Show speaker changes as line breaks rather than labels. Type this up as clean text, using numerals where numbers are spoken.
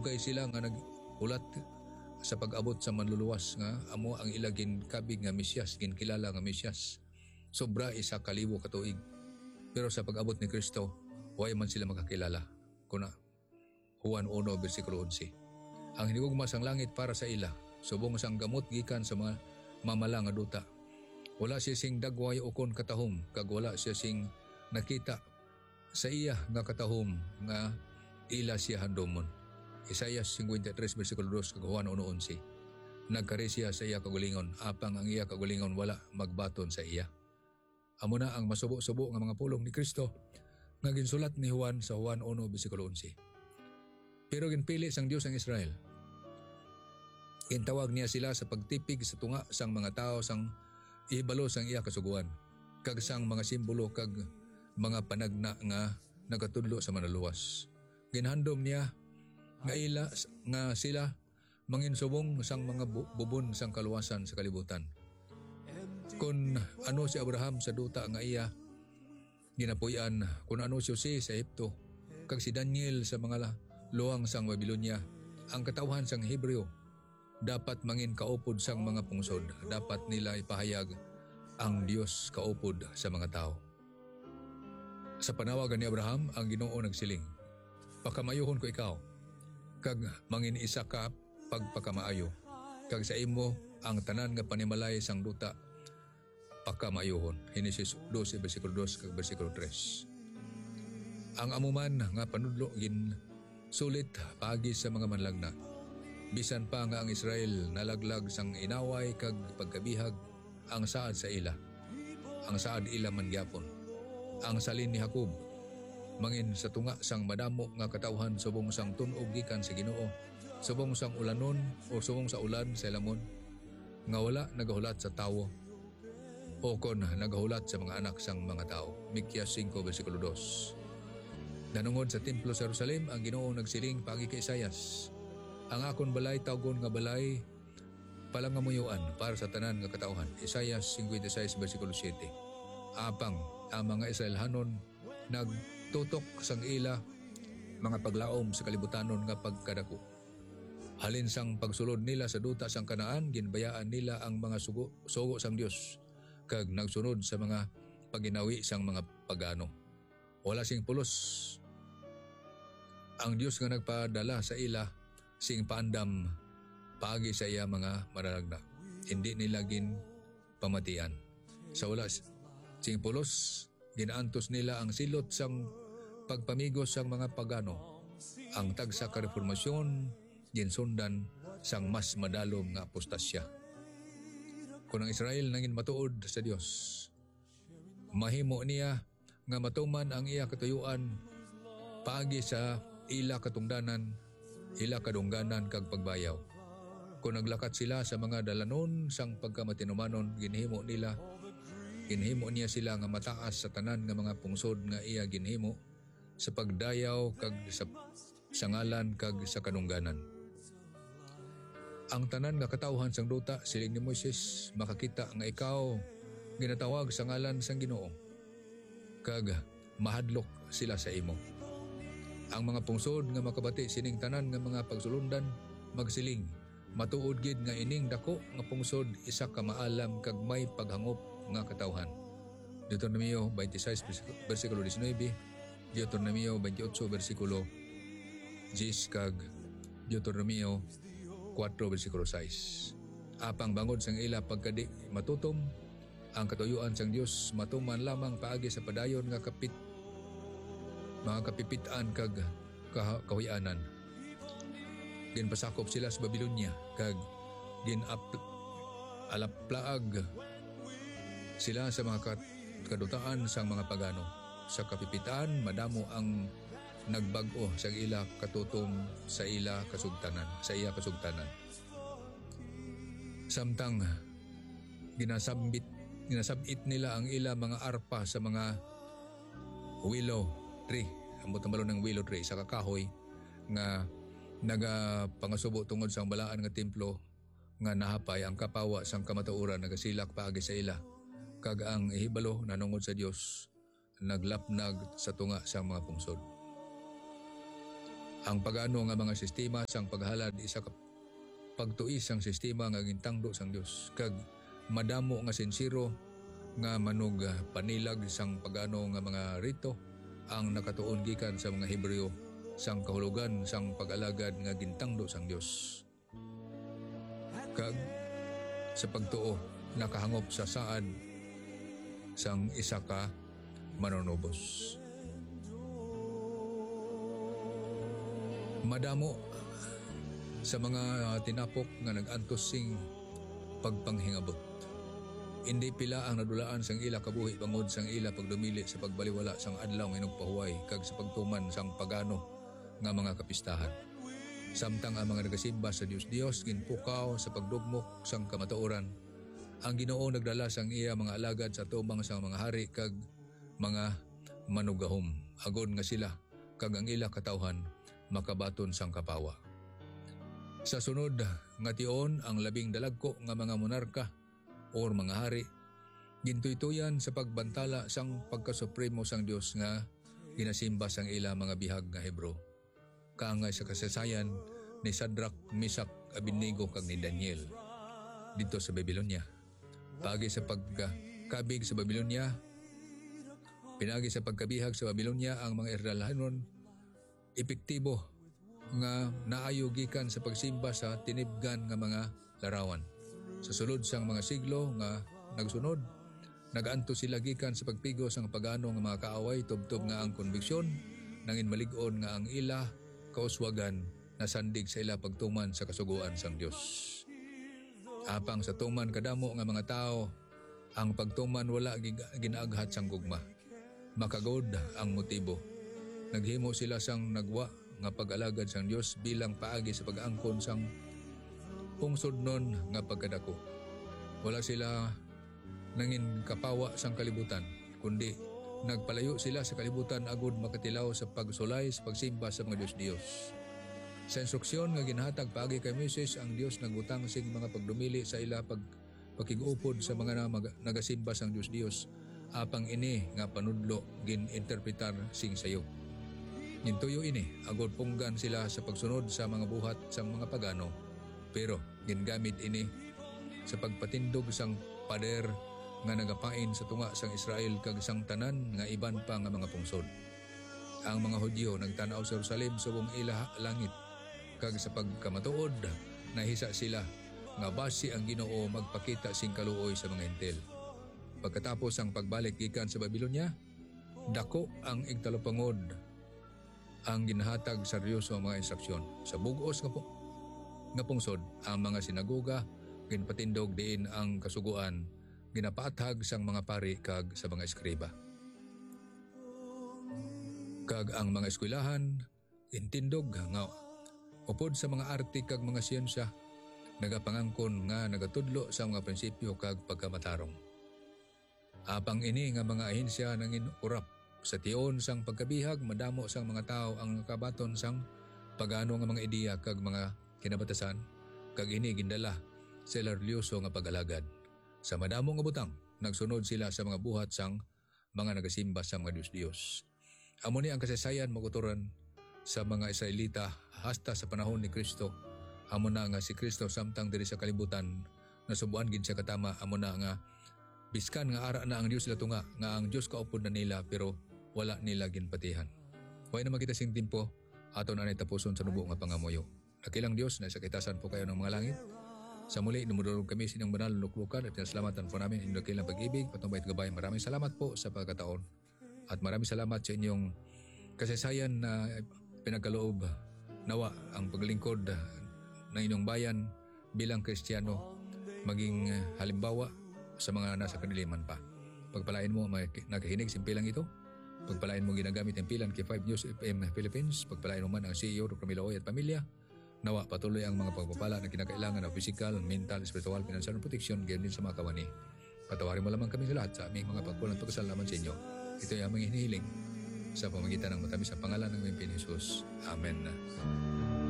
dugay sila nga nagulat sa pag-abot sa manluluwas nga amo ang ilagin kabig nga Mesyas, ginkilala nga Mesyas. Sobra isa kalibo ka tuig. Pero sa pag-abot ni Kristo, way man sila makakilala. Kuna Juan 1 versikulo 11. Ang hinigugma sang langit para sa ila, subong sang gamot gikan sa mga mamala nga duta. Wala siya sing dagway ukon katahom, kag wala siya sing nakita sa iya nga katahom nga ila siya handomon. Isaiah 53 versikulo 2 kag Juan 1:11. Nagkari siya sa iya kagulingon, apang ang iya kagulingon wala magbaton sa iya. Amo na ang masubo-subo nga mga pulong ni Kristo nga ginsulat ni Juan sa Juan 1 versikulo 11. Pero ginpili sang Dios ang Israel. Gintawag niya sila sa pagtipig sa tunga sang mga tao sang ihibalo sang iya kasuguan, kag sang mga simbolo kag mga panagna nga nagatudlo sa manluwas. Ginhandom niya nga sila manginsubong sang mga bubon sang kaluwasan sa kalibutan. Kung ano si Abraham sa duta nga iya ginapuy-an, kung ano si Jose sa Egypto, kag si Daniel sa mga luwang sang Babylonia, ang katawhan sang Hebreo dapat mangin kaupod sang mga pungsod. Dapat nila ipahayag ang Dios kaupod sa mga tao. Sa panawagan ni Abraham, ang Ginoo nagsiling, "Pakamayuhon ko ikaw, kag mangin isa ka pagpakamaayo, kag sa imo ang tanan nga panimalay sang duta pakamayuhon." Henesis 12 versikulo 2 kag versikulo 3. Ang amuman nga panudlo gin sulit paagi sa mga manlagna. Bisan pa nga ang Israel nalaglag sang inaway kag pagkabihag, ang saad sa ila, ang saad ila man gyapon. Ang salin ni Jacob mangin sa tunga sang madamo nga katawhan subong sang tunog gikan sa Ginoo, subong sang ulanon o subong sa ulan sa lamon nga wala nagahulat sa tawo o kon nagahulat sa mga anak sang mga tao. Mikyas 5 versikulo 2. Nanungod sa templo sa Jerusalem, ang Ginoo nagsiling paagi kay Isaias, "Ang akon balay tawgon nga balay palangamuyuan para sa tanan nga katawhan." Isaiah 56 versikulo 7. Apang ang mga Israelhanon nagtutok sang ila mga paglaom sa kalibutanon nga pagkadako. Halin sang pagsulod nila sa duta sang Kanaan, ginbayaan nila ang mga sugo sang Dios, kag nagsunod sa mga paginawi sang mga pagano. Wala sing pulos ang Dios nga nagpadala sa ila sing paandam paagi sa iya mga mananagna. Hindi nila gin pamatian. Sa wala sing pulos, ginaantos nila ang silot sang pagpamigos sang mga pagano. Ang tagsa ka reformasyon ginsundan sang mas madalom nga apostasya. Kung ang Israel nangin matuod sa Dios, mahimo niya nga matuman ang iya katuyuan paagi sa ila katungdanan, ila kadungganan kag pagbayaw. Kung naglakat sila sa mga dalanon sang pagkamatinumanon, ginhimo niya sila nga mataas sa tanan nga mga pungsod nga iya ginhimo sa pagdayaw kag sa ngalan kag sa kadungganan. Ang tanan nga katawhan sang duta, siling ni Moises, makakita nga ikaw ginatawag sa ngalan sang Ginoo, kag mahadlok sila sa imo. Ang mga pungsod nga makabati sining tanan nga mga pagsulundan, magsiling, matuod gid nga ining dako nga pungsod isa ka maalam kag may paghangop nga katawhan. Deuteronomio 26 versikulo 19, Deuteronomio 28 versikulo 10 kag Deuteronomio 4 versikulo 6. Apang bangod sang ila pagkadi matutom, ang katuyuan sang Dios matuman lamang paagi sa padayon nga mga kapipitan kag kahuyanan. Ginpasakop sila sa Babylonia kag alaplaag sila sa mga kadutaan sang mga pagano. Sa kapipitan madamo ang nagbag-o sa ila katutom sa iya kasugtanan. Samtang ginasabit nila ang ila mga arpa sa mga willow tree, ambot ang balon ng willow tree sa kakahoy nga nagapangasubo tungod sa balaan nga templo nga nahapay ang kapawa sang kamatuoran nagasilak paagi sa ila, kag ang ihibalo nanungod sa Dios naglapnag sa tunga sa mga pungsod. Ang pagano nga mga sistema sang paghalad isa ka pagtuis sang sistema nga gintangdo sang Dios kag madamo nga sinsiro nga manog panilag sang pagano nga mga rito ang nakatuon gikan sa mga Hebreo sang kahulugan sang pag-alagad nga gintangdo sang Dios. Kag sa pagtuo nakahangop sa saad sang isa ka manunubos. Madamo sa mga tinapok nga nag-antos sing pagpanghingabot. Hindi pila ang nadulaan sang ila kabuhi bangod sang ila pagdumili sa pagbaliwala sang adlaw nga nagpahuway kag sa pagtuman sang pagano nga mga kapistahan. Samtang ang mga nagasimba sa Dios ginpukaw sa pagdugmok sang kamatuoran. Ang Ginoo nagdala sang iya mga alagad sa tumang sang mga hari kag mga manugahom agod nga sila kag ang ila katawhan makabaton sang kapawa. Sa sunod nga tion ang labing dalagko nga mga monarka or mga hari gintuytuyan sa pagbantala sang pagkasupremo sang Dios nga ginasimba sang ila mga bihag nga Hebro. Kaangay sa kasaysayan ni Sadrak, Misak, Abednego kag ni Daniel dito sa Babylonia. Pagi sa pagkabig sa Babylonia, pinagi sa pagkabihag sa Babylonia ang mga Israelihanon epektibo nga naayo gikan sa pagsimba sa tinibgan nga mga larawan. Sa sulod sang mga siglo nga nagsunod, nagaanto sila gikan sa pagpigo sang pagano nga mga kaaway tubtob nga ang konbiksyon nangin malig-on nga ang ila kauswagan nasandig sa ila pagtuman sa kasuguan sang Dios. Apang sa tuman kadamo nga mga tao, ang pagtuman wala ginaaghat sang gugma. Makagod ang motibo. Naghimo sila sang nagwa nga pag-alagad sang Dios bilang paagi sa pag-angkon sang pungsod nun nga pagkadako. Wala sila nangin kapawa sang kalibutan, kundi nagpalayo sila sa kalibutan agud makatilaw sa pagsulay sa pagsimba sa mga Diyos. Sa instruksyon nga ginhatag paagi kay Moises, ang Dios nagbutang sing mga pagdumili sa ila pagkigupod sa mga nagasimba sang Diyos. Apang ini nga panudlo gin-interpretar sing sayo. Nintuyo ini, agod punggan sila sa pagsunod sa mga buhat sang mga pagano, pero gingamit ini sa pagpatindog sang pader nga nagapain sa tunga sang Israel kag sang tanan nga iban pa nga mga pungsod. Ang mga Hudyo nagtanaw sa Jerusalem subong ila langit, kag sa pagkamatuod nahisa sila nga basi ang Ginoo magpakita sing kaluoy sa mga Hentil. Pagkatapos ang pagbalik gikan sa Babylonia, dako ang igtalupangod ang ginahatag seryoso ang mga instruksyon. Sa bugos nga pungsod, ang mga sinagoga ginpatindog diin ang kasuguan ginapaathag sang mga pari kag sa mga eskriba. Kag ang mga eskwelahan intindog nga upod sa mga arte kag mga siyensya nagapangangkon nga nagatudlo sa mga prinsipyo kag pagkamatarong. Apang ini nga mga ahensya nangin urap sa tion sang pagkabihag madamo sang mga tao ang nakabaton sang pagano nga mga ideya kag mga kinabatasan kag ini gindala sa religyoso nga pag-alagad. Sa madamo nga butang nagsunod sila sa mga buhat sang mga nagasimba sa mga Diyos. Amo ni ang kasaysayan maguturan sa mga Israelita hasta sa panahon ni Kristo. Amo na nga si Kristo samtang diri sa kalibutan nasubuan gid siya katama. Amo na nga biskan nga ara na ang Dios sila tunga nga ang Dios kaupod na nila pero wala nila ginpatihan. Huwag na makita sing timpo aton anay tapuson sa nubo nga pangamuyo. Nakilang Dios na sa kitasan po kayo ng mga langit. Sa muli, numudulog kami sining banal luklukan at pinasalamatan po namin inyong dakilang pag-ibig, patnubayat gabay. Maraming salamat po sa pagkataon at maraming salamat sa inyong kasaysayan na pinagkaloob. Nawa ang paglingkod ng inyong bayan bilang Kristiyano maging halimbawa sa mga nasa kaniliman pa. Pagpalain mo nakahinig simpilang ito. Pagpalain mo ginagamit ang pilan kay 5 News FM Philippines. Pagpalain mo man ang CEO Dr. Miloy at pamilya. Nawa patuloy ang mga pagpapala na kinakailangan ng physical, mental, spiritual, financial protection gayon din sa mga kawani. Patawarin mo lamang kami sa lahat sa aming mga pagkulang pagkasalaman sa inyo. Ito ay aming hinihiling sa pamagitan ng matamis na pangalan ng Panginoon Jesus. Amen.